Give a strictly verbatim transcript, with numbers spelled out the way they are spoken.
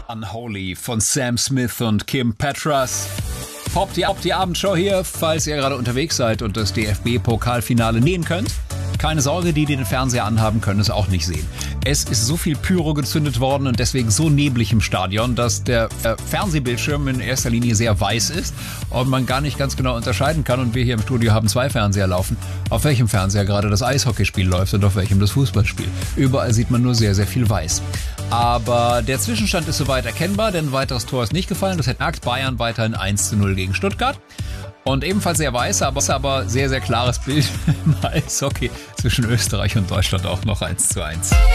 Unholy von Sam Smith und Kim Petras. Pop die, Pop die Abendshow hier, falls ihr gerade unterwegs seid und das D F B-Pokalfinale nähen könnt. Keine Sorge, die, die den Fernseher anhaben, können es auch nicht sehen. Es ist so viel Pyro gezündet worden und deswegen so neblig im Stadion, dass der äh, Fernsehbildschirm in erster Linie sehr weiß ist und man gar nicht ganz genau unterscheiden kann. Und wir hier im Studio haben zwei Fernseher laufen, auf welchem Fernseher gerade das Eishockeyspiel läuft und auf welchem das Fußballspiel. Überall sieht man nur sehr, sehr viel weiß. Aber der Zwischenstand ist soweit erkennbar, denn ein weiteres Tor ist nicht gefallen. Das hat Bayern weiterhin eins zu null gegen Stuttgart. Und ebenfalls sehr weiß, aber, aber sehr, sehr klares Bild im Eishockey zwischen Österreich und Deutschland auch noch eins zu eins.